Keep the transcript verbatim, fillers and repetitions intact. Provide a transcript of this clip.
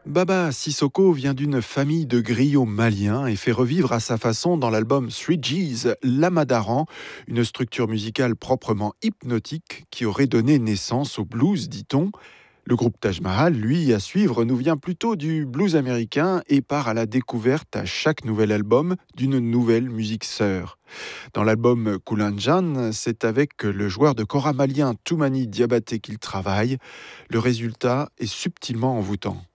Baba Sissoko vient d'une famille de griots maliens et fait revivre à sa façon dans l'album Three G's l'Amadaran, une structure musicale proprement hypnotique qui aurait donné naissance au blues, dit-on. Le groupe Taj Mahal, lui, à suivre, nous vient plutôt du blues américain et part à la découverte à chaque nouvel album d'une nouvelle musique sœur. Dans l'album Kulanjan, c'est avec le joueur de kora malien Toumani Diabaté qu'il travaille. Le résultat est subtilement envoûtant.